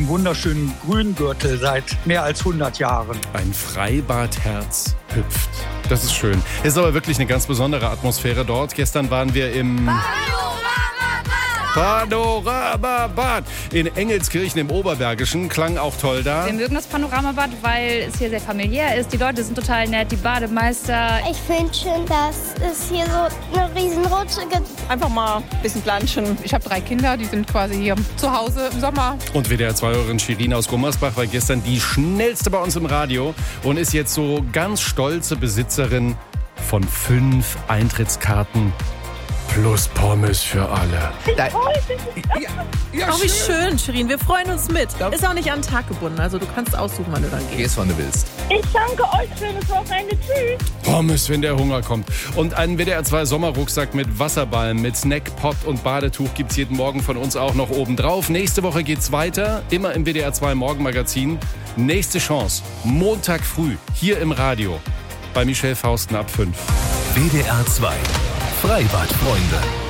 wunderschönen Grüngürtel seit mehr als 100 Jahren. Ein Freibadherz hüpft. Das ist schön. Es ist aber wirklich eine ganz besondere Atmosphäre dort. Gestern waren wir im Panoramabad in Engelskirchen im Oberbergischen. Klang auch toll da. Wir mögen das Panoramabad, weil es hier sehr familiär ist. Die Leute sind total nett, die Bademeister. Ich finde schön, dass es hier so eine Riesenrutsche gibt. Einfach mal ein bisschen planschen. Ich habe 3 Kinder, die sind quasi hier zu Hause im Sommer. Und WDR-2-Hörerin Shirin aus Gummersbach war gestern die schnellste bei uns im Radio und ist jetzt so ganz stolze Besitzerin von 5 Eintrittskarten plus Pommes für alle. Wie schön, Shirin. Wir freuen uns mit. Ist auch nicht an den Tag gebunden. Also du kannst aussuchen, wann du dann gehst. Gehst, wann du willst. Ich danke euch, schönes Wochenende. Tschüss. Pommes, wenn der Hunger kommt. Und einen WDR-2 Sommerrucksack mit Wasserballen, mit Snack, Pott und Badetuch gibt's jeden Morgen von uns auch noch oben drauf. Nächste Woche geht's weiter, immer im WDR-2 Morgenmagazin. Nächste Chance, Montag früh, hier im Radio, bei Michelle Fausten ab 5. WDR 2 Freibadfreunde.